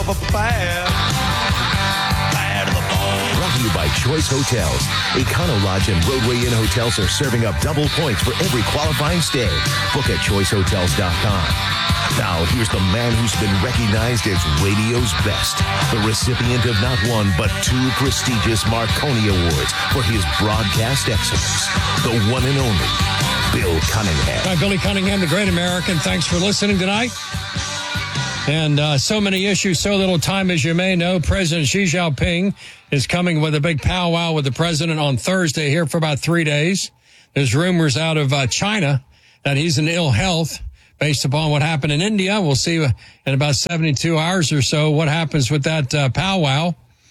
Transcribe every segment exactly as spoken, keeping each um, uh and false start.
of a bad. Bad of the bone. Brought to you by Choice Hotels. Econo Lodge and Roadway Inn hotels are serving up double points for every qualifying stay. Book at choice hotels dot com. Now, here's the man who's been recognized as radio's best. The recipient of not one, but two prestigious Marconi Awards for his broadcast excellence. The one and only Bill Cunningham. Hi, Billy Cunningham, the great American. Thanks for listening tonight. And uh, so many issues, so little time, as you may know. President Xi Jinping is coming with a big powwow with the president on Thursday here for about three days. There's rumors out of uh, China that he's in ill health based upon what happened in India. We'll see in about seventy-two hours or so what happens with that uh, powwow.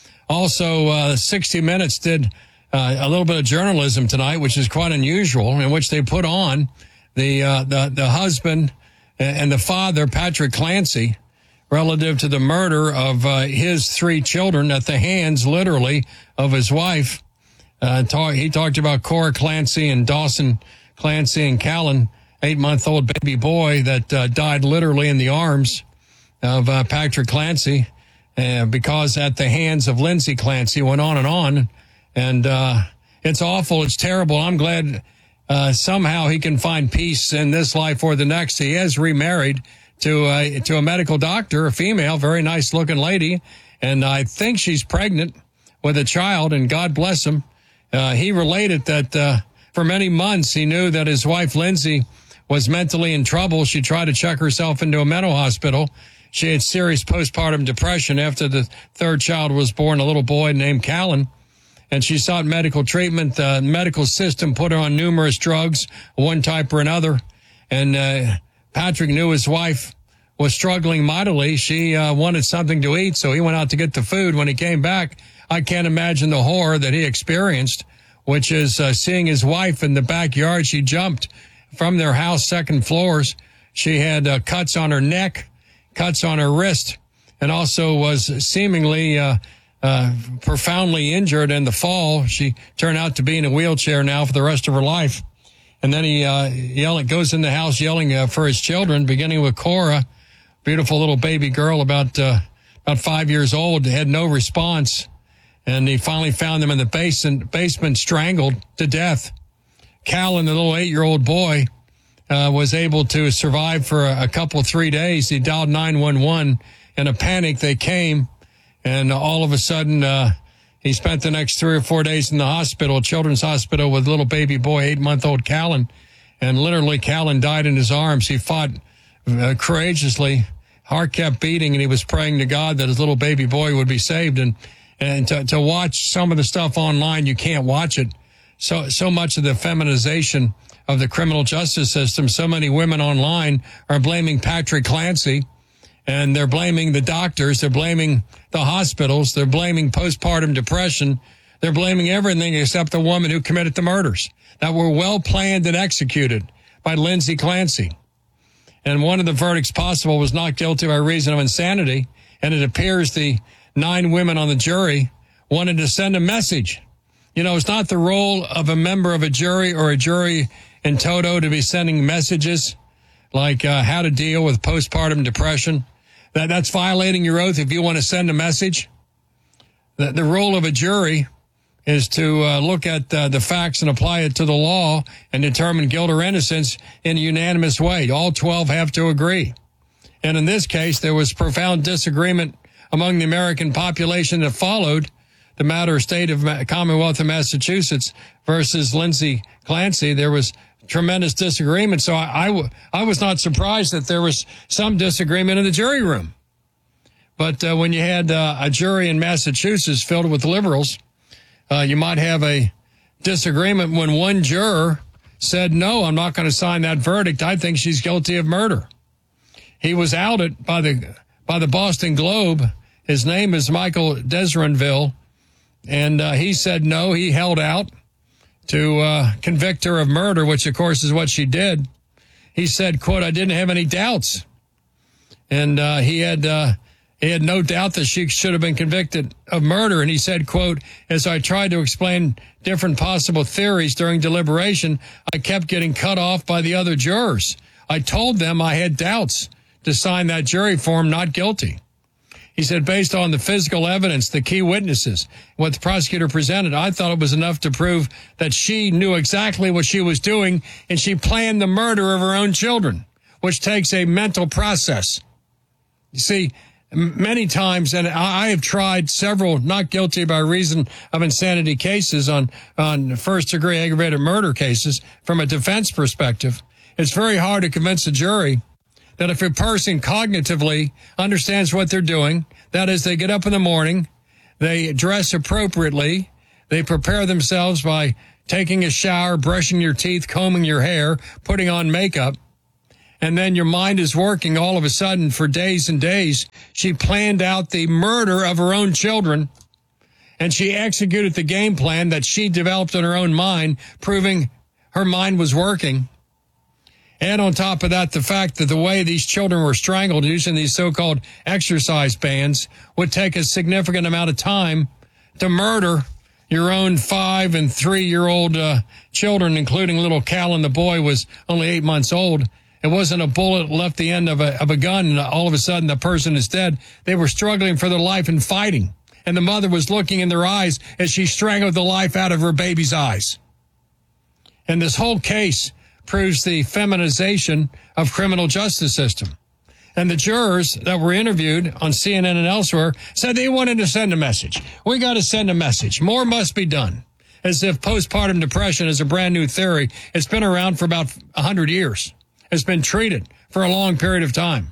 Also, uh, sixty minutes did uh, a little bit of journalism tonight, which is quite unusual, in which they put on the uh, the, the husband and the father, Patrick Clancy, relative to the murder of uh, his three children at the hands, literally, of his wife. Uh, talk, he talked about Cora Clancy and Dawson Clancy and Callan, eight-month-old baby boy that uh, died literally in the arms of uh, Patrick Clancy uh, because at the hands of Lindsay Clancy, went on and on. And uh, it's awful. It's terrible. I'm glad Uh, somehow he can find peace in this life or the next. He has remarried to a, to a medical doctor, a female, very nice looking lady. And I think she's pregnant with a child, and God bless him. Uh, he related that, uh, for many months he knew that his wife, Lindsay, was mentally in trouble. She tried to check herself into a mental hospital. She had serious postpartum depression after the third child was born, a little boy named Callan. And she sought medical treatment. The medical system put her on numerous drugs, one type or another. And uh, Patrick knew his wife was struggling mightily. She uh, wanted something to eat, so he went out to get the food. When he came back, I can't imagine the horror that he experienced, which is uh, seeing his wife in the backyard. She jumped from their house, second floors. She had uh, cuts on her neck, cuts on her wrist, and also was seemingly Uh, Uh, profoundly injured in the fall. She turned out to be in a wheelchair now for the rest of her life. And then he uh, yelling, goes in the house yelling uh, for his children, beginning with Cora, beautiful little baby girl about uh, about five years old, had no response. And he finally found them in the basement, basement strangled to death. Callan, the little eight-year-old boy, uh, was able to survive for a, a couple, three days. He dialed nine one one. In a panic, they came. And all of a sudden, uh, he spent the next three or four days in the hospital, children's hospital, with little baby boy, eight-month-old Callan. And literally, Callan died in his arms. He fought uh, courageously. Heart kept beating, and he was praying to God that his little baby boy would be saved. And and to, to watch some of the stuff online, you can't watch it. So, so much of the feminization of the criminal justice system, so many women online are blaming Patrick Clancy. And they're blaming the doctors. They're blaming the hospitals. They're blaming postpartum depression. They're blaming everything except the woman who committed the murders that were well planned and executed by Lindsay Clancy. And one of the verdicts possible was not guilty by reason of insanity. And it appears the nine women on the jury wanted to send a message. You know, it's not the role of a member of a jury or a jury in toto to be sending messages like uh, how to deal with postpartum depression. That that's violating your oath if you want to send a message. The, the role of a jury is to uh, look at uh, the facts and apply it to the law and determine guilt or innocence in a unanimous way. All twelve have to agree. And in this case, there was profound disagreement among the American population that followed the matter of state of Commonwealth of Massachusetts versus Lindsay Clancy. There was tremendous disagreement. So I, I, I was not surprised that there was some disagreement in the jury room. But uh, when you had uh, a jury in Massachusetts filled with liberals, uh, you might have a disagreement when one juror said, no, I'm not going to sign that verdict. I think she's guilty of murder. He was outed by the by the Boston Globe. His name is Michael Desrenville. And uh, he said no, he held out to uh, convict her of murder, which, of course, is what she did. He said, quote, I didn't have any doubts. And uh, he had uh, he had no doubt that she should have been convicted of murder. And he said, quote, as I tried to explain different possible theories during deliberation, I kept getting cut off by the other jurors. I told them I had doubts to sign that jury form not guilty. He said, based on the physical evidence, the key witnesses, what the prosecutor presented, I thought it was enough to prove that she knew exactly what she was doing and she planned the murder of her own children, which takes a mental process. You see, many times, and I have tried several not guilty by reason of insanity cases on, on first-degree aggravated murder cases from a defense perspective. It's very hard to convince a jury that if a person cognitively understands what they're doing, that is, they get up in the morning, they dress appropriately, they prepare themselves by taking a shower, brushing your teeth, combing your hair, putting on makeup, and then your mind is working all of a sudden for days and days. She planned out the murder of her own children, and she executed the game plan that she developed in her own mind, proving her mind was working. And on top of that, the fact that the way these children were strangled using these so-called exercise bands would take a significant amount of time to murder your own five and three-year-old uh, children, including little Callan. The boy was only eight months old. It wasn't a bullet left the end of a, of a gun and all of a sudden the person is dead. They were struggling for their life and fighting. And the mother was looking in their eyes as she strangled the life out of her baby's eyes. And this whole case proves the feminization of criminal justice system. And the jurors that were interviewed on C N N and elsewhere said they wanted to send a message. We got to send a message. More must be done. As if postpartum depression is a brand new theory. It's been around for about one hundred years. It's been treated for a long period of time.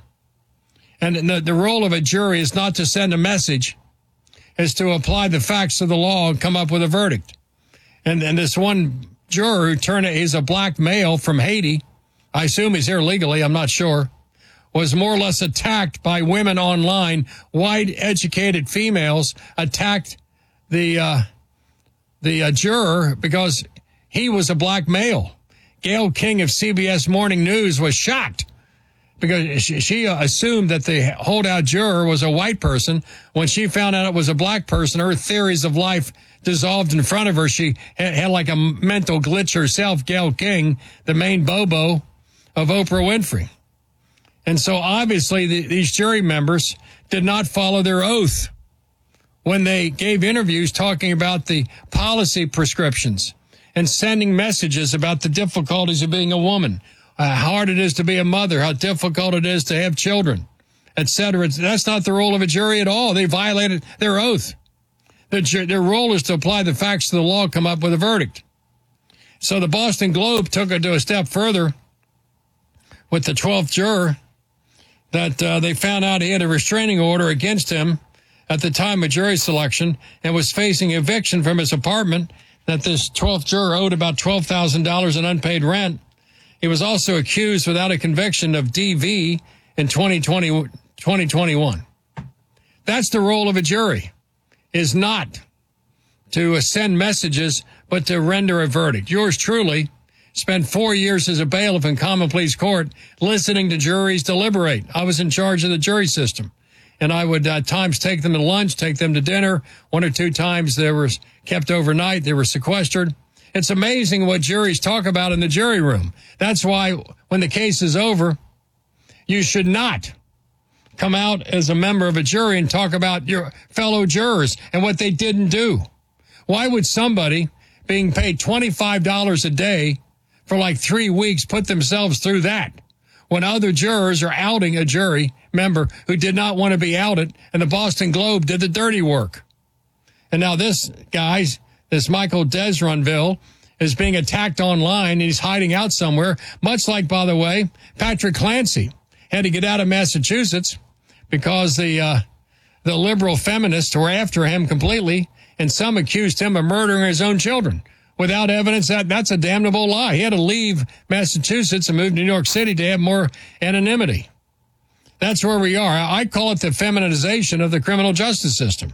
And the, the role of a jury is not to send a message, is to apply the facts of the law and come up with a verdict. And, and this one juror who turned it, he's a black male from Haiti, I assume he's here legally, I'm not sure, was more or less attacked by women online. White, educated females attacked the uh, the uh, juror because he was a black male. Gayle King of C B S Morning News was shocked because she, she assumed that the holdout juror was a white person. When she found out it was a black person, her theories of life dissolved in front of her. She had, had like a mental glitch herself, Gayle King, the main bobo of Oprah Winfrey. And so obviously the, these jury members did not follow their oath when they gave interviews talking about the policy prescriptions and sending messages about the difficulties of being a woman, how hard it is to be a mother, how difficult it is to have children, et cetera. That's not the role of a jury at all. They violated their oath. The, their role is to apply the facts to the law, come up with a verdict. So the Boston Globe took it to a step further with the twelfth juror that uh, they found out he had a restraining order against him at the time of jury selection and was facing eviction from his apartment, that this twelfth juror owed about twelve thousand dollars in unpaid rent. He was also accused without a conviction of D V in twenty twenty, twenty twenty-one. That's the role of a jury, is not to send messages, but to render a verdict. Yours truly spent four years as a bailiff in common pleas court listening to juries deliberate. I was in charge of the jury system, and I would at times take them to lunch, take them to dinner. One or two times they were kept overnight. They were sequestered. It's amazing what juries talk about in the jury room. That's why when the case is over, you should not come out as a member of a jury and talk about your fellow jurors and what they didn't do. Why would somebody being paid twenty-five dollars a day for like three weeks put themselves through that when other jurors are outing a jury member who did not want to be outed, and the Boston Globe did the dirty work? And now this guy, this Michael Desronville, is being attacked online, and he's hiding out somewhere, much like, by the way, Patrick Clancy had to get out of Massachusetts because the uh, the liberal feminists were after him completely, and some accused him of murdering his own children without evidence. That that's a damnable lie. He had to leave Massachusetts and move to New York City to have more anonymity. That's where we are. I call it the feminization of the criminal justice system.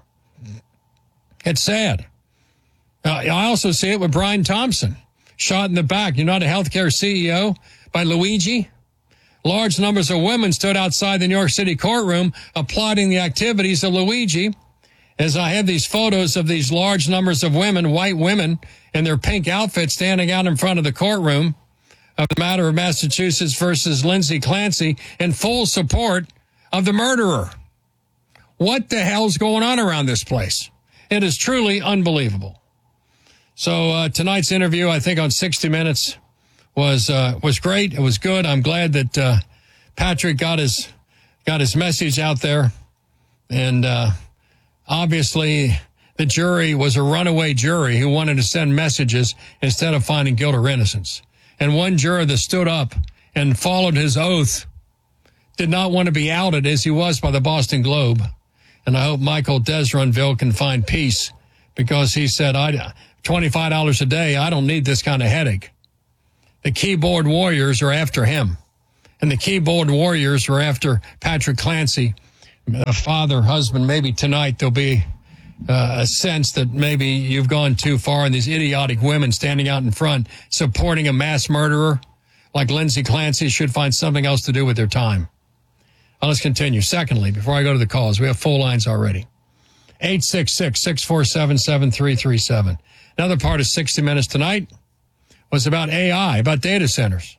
It's sad. Uh, I also see it with Brian Thompson, shot in the back. You're not a healthcare C E O by Luigi. Large numbers of women stood outside the New York City courtroom applauding the activities of Luigi. As I have these photos of these large numbers of women, white women, in their pink outfits standing out in front of the courtroom of the matter of Massachusetts versus Lindsay Clancy in full support of the murderer. what the hell's going on around this place? It is truly unbelievable. So uh, tonight's interview, I think on sixty minutes, was uh, was great. It was good. I'm glad that uh, Patrick got his got his message out there, and uh, obviously the jury was a runaway jury who wanted to send messages instead of finding guilt or innocence. And one juror that stood up and followed his oath did not want to be outed as he was by the Boston Globe. And I hope Michael Desronville can find peace, because he said, I twenty-five dollars a day, I don't need this kind of headache. The keyboard warriors are after him. And the keyboard warriors are after Patrick Clancy, a father, husband. Maybe tonight there'll be uh, a sense that maybe you've gone too far, and these idiotic women standing out in front supporting a mass murderer like Lindsay Clancy should find something else to do with their time. Well, let's continue. Secondly, before I go to the calls, we have full lines already. eight six six, six four seven, seven three three seven. Another part of sixty minutes tonight was about A I, about data centers.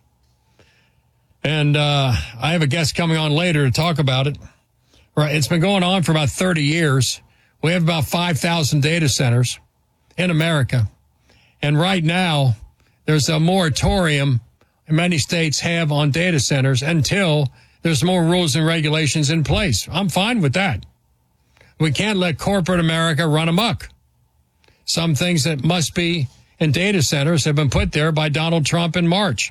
And uh, I have a guest coming on later to talk about it. Right, it's been going on for about thirty years. We have about five thousand data centers in America. And right now, there's a moratorium many states have on data centers until there's more rules and regulations in place. I'm fine with that. We can't let corporate America run amok. Some things that must be in data centers have been put there by Donald Trump in March.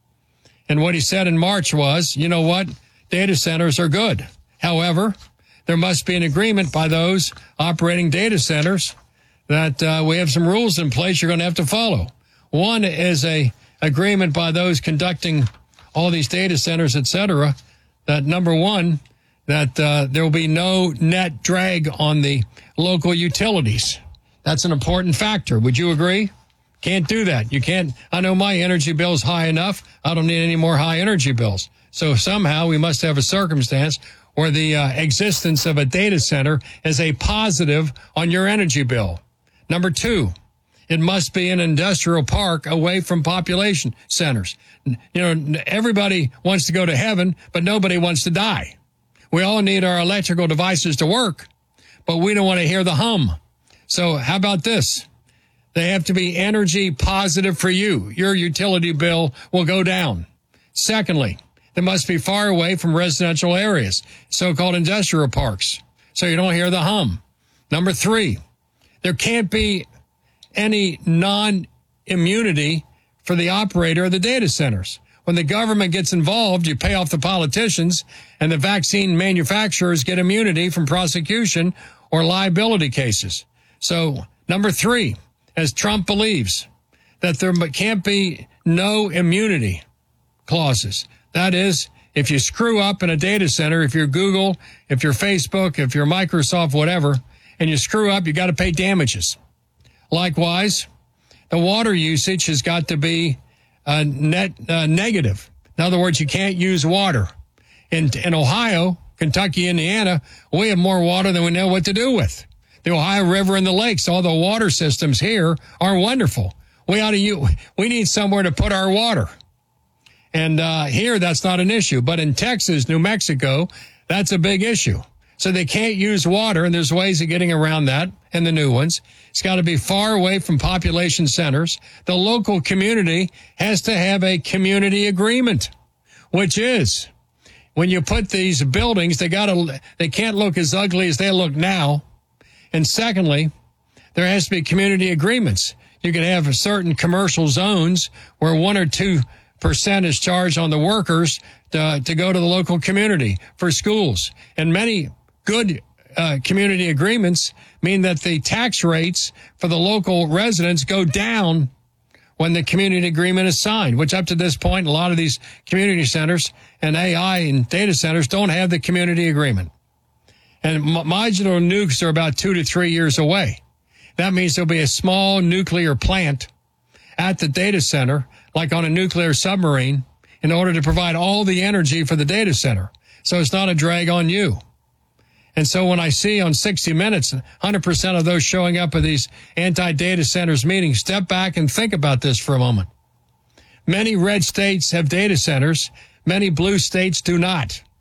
And what he said in March was, you know what? Data centers are good. However, there must be an agreement by those operating data centers that uh, we have some rules in place you're going to have to follow. One is a agreement by those conducting all these data centers, et cetera, that number one, that uh, there will be no net drag on the local utilities. That's an important factor. Would you agree? Can't do that. You can't. I know my energy bill is high enough. I don't need any more high energy bills. So somehow we must have a circumstance where the uh, existence of a data center is a positive on your energy bill. Number two, it must be an industrial park away from population centers. You know, everybody wants to go to heaven, but nobody wants to die. We all need our electrical devices to work, but we don't want to hear the hum. So how about this? They have to be energy positive for you. Your utility bill will go down. Secondly, they must be far away from residential areas, so-called industrial parks, so you don't hear the hum. Number three, there can't be any non-immunity for the operator of the data centers. When the government gets involved, you pay off the politicians, and the vaccine manufacturers get immunity from prosecution or liability cases. So, number three, as Trump believes, that there can't be no immunity clauses. That is, if you screw up in a data center, if you're Google, if you're Facebook, if you're Microsoft, whatever, and you screw up, you got to pay damages. Likewise, the water usage has got to be uh, net uh, negative. In other words, you can't use water. In, in Ohio, Kentucky, Indiana, we have more water than we know what to do with. The Ohio River and the lakes, all the water systems here are wonderful. We ought to use, we need somewhere to put our water. And uh, here, that's not an issue. But in Texas, New Mexico, that's a big issue. So they can't use water, and there's ways of getting around that in the new ones. It's got to be far away from population centers. The local community has to have a community agreement, which is when you put these buildings, they got to, they can't look as ugly as they look now. And secondly, there has to be community agreements. You can have certain commercial zones where one or two percent is charged on the workers to, to go to the local community for schools. And many good uh, community agreements mean that the tax rates for the local residents go down when the community agreement is signed, which up to this point, a lot of these community centers and A I and data centers don't have the community agreement. And modular nukes are about two to three years away. That means there'll be a small nuclear plant at the data center, like on a nuclear submarine, in order to provide all the energy for the data center. So it's not a drag on you. And so when I see on sixty minutes, one hundred percent of those showing up at these anti-data centers meetings, step back and think about this for a moment. Many red states have data centers. Many blue states do not.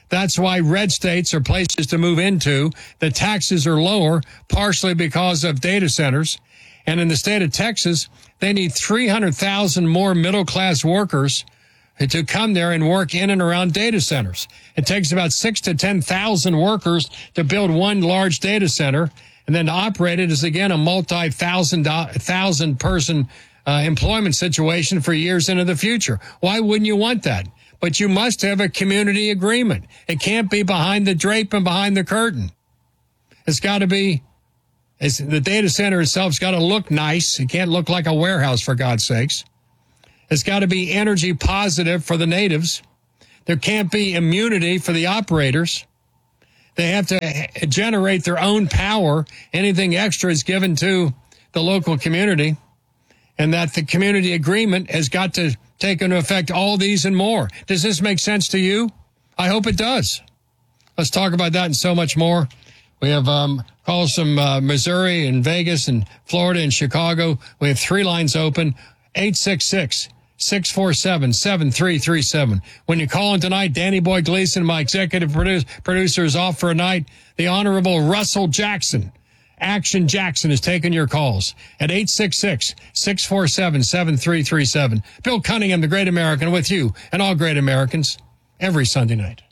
That's why red states are places to move into. The taxes are lower, partially because of data centers. And in the state of Texas, they need three hundred thousand more middle-class workers to come there and work in and around data centers. It takes about six to ten thousand workers to build one large data center, and then to operate it is, again, a multi-thousand thousand person uh, employment situation for years into the future. Why wouldn't you want that? But you must have a community agreement. It can't be behind the drape and behind the curtain. It's got to be, it's, the data center itself's got to look nice. It can't look like a warehouse, for God's sakes. It's got to be energy positive for the natives. There can't be immunity for the operators. They have to generate their own power. Anything extra is given to the local community. And that the community agreement has got to take into effect all these and more. Does this make sense to you? I hope it does. Let's talk about that and so much more. We have um, calls from uh, Missouri and Vegas and Florida and Chicago. We have three lines open, eight six six, six four seven, seven three three seven. When you call in tonight, Danny Boy Gleason, my executive produce, producer, is off for a night. The Honorable Russell Jackson, Action Jackson, is taking your calls at eight six six, six four seven, seven three three seven. Bill Cunningham, the Great American, with you and all great Americans every Sunday night.